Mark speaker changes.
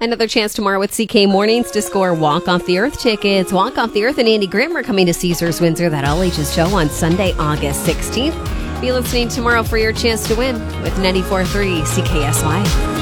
Speaker 1: Another chance tomorrow with CK Mornings to score Walk Off the Earth tickets. Walk Off the Earth and Andy Grimm are coming to Caesars Windsor, that all ages show, on Sunday, August 16th. Be listening tomorrow for your chance to win with 94.3 CKSY.